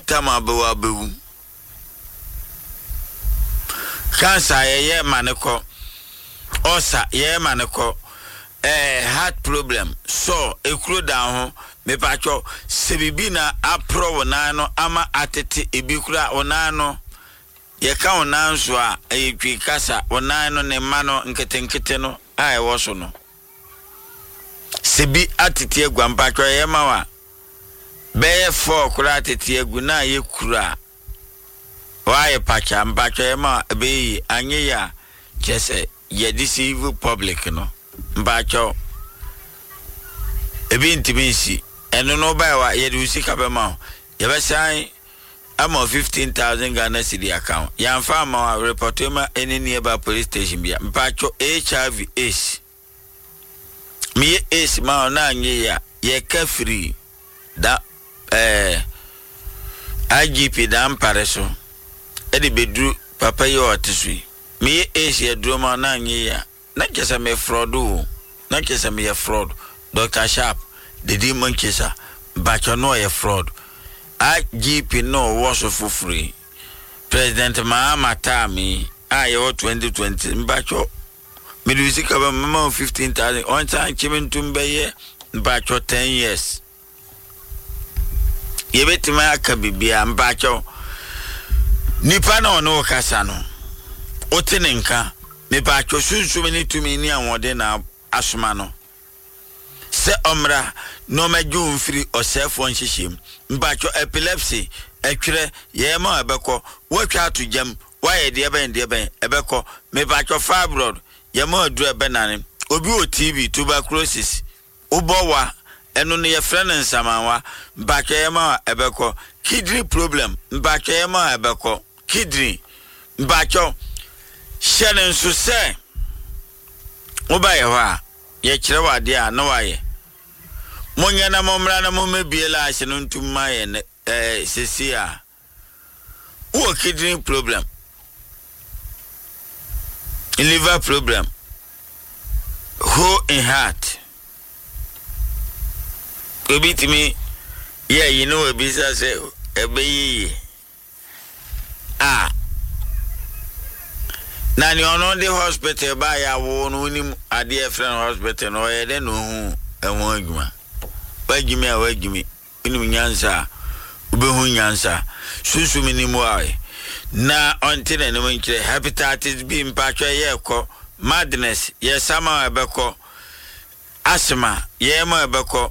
anytime abewu cancer ye maneko osa ye maneko heart problem so ekuro down ho me pacho sebibi na apro wona no ama atete ebikura wona no ye ka wona nso a eyetwi kasa wona no ne ma no nketenkete no a e wo so no sebi atete egwa mpacho ye ma wa beye 4 kura atete egu na ye kura wa ye pacha mpacho ye ma be anye ya chese ye deceive public no mpacho ebi intimacy eno no ba wa ye du sika be ma ye be sai ama 15,000 Ghana cedi account ya mfa ma report ma any nearby police station bia mpacho HIV AIDS mi AIDS ma na anye ya ye ka free da IGP da mpare so e di bedru papa ye otisui mi AIDS ye dro ma na anye ya na kesa me fraud o na kesa me fraud Dr. Sharp the demon kesa bacho no ye fraud IGP no was for free President Mahama Tami I 2020 mbacho midusika ba mama 15,000 on time chimentumbe ye mbacho 10 years yebetima akabibia mbacho nipa na ono kasa no otenenka mebacho sunsume ni tumi ni anwode na asoma no se omra no meju mfiri osefo nhihiem mbacho epilepsy etwere ye ma ebeko watwa atujam waye de ben ebeko mebacho fibroid ye ma adu ebenane obi o TB tuberculosis ubowa eno ne ye friend nsamanwa mbacho ye ma ebeko kidney problem mbacho ye ma ebeko kidney mbacho shenen so se ubaye wa ye kire wade a no waye Monya na momra na momebiela ahye no ntuma ye sesia wo kidney problem liver problem who in heart obitimi ye you know ebisa se ebeyi na ni ono de hospital ba ya wo no nim ade friend hospital no ye de no hu enwo adwuma wajimi inu nyansa ubehu nyansa susumi ni muae na ontine no nkire hepatitis B mpatwa ye ko madness ye sama ebeko asthma ye ma ebeko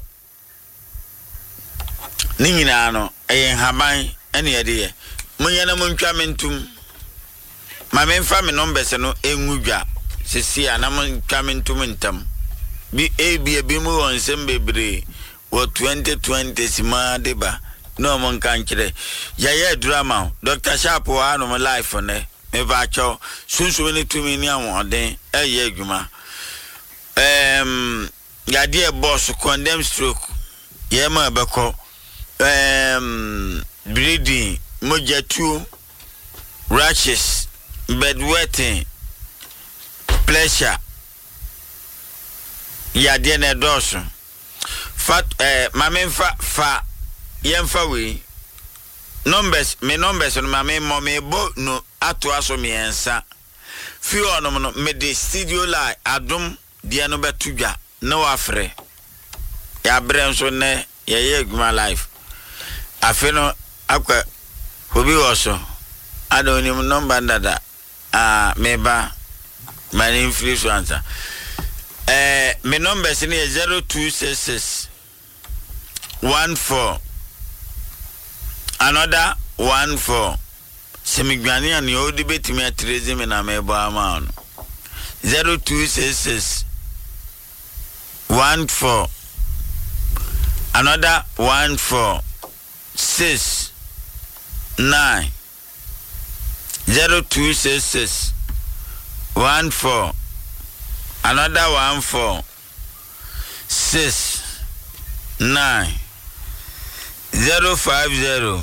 ni nyina no haban ene ye de munyana muntwa mentum ma memfa me numbers no enwudwa sesia na muntwa mentum ntam bi ebi mu wonsem bebre wo 2020 sima deba no mon kankire ya drama Dr. Sharp wa no life ne me ba cho sunsu ni tumi ni awon eye adwuma ya de boss condemn stroke ye ma beko bleeding mojatu rashes bedwetting pressure ya de na doso fat mamenfa fa yemfa we numbers no mame mo me bo no ato aso me ensa fi onom no me de studio line adom de no betudwa na wafre ya brenso ne ye adwuma life afi no akwa obi woso adoni number dada meba mani influencer my numbers in 0266 14 another 14 semigwani ani o de betimi atreze me na mebo ama no 0266 14 another 14 6 9 0266 14 another 14 6 9 050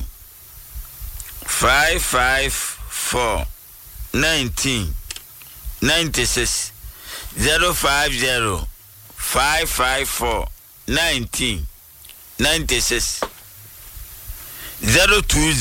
554 19 96 050 554 19 96 020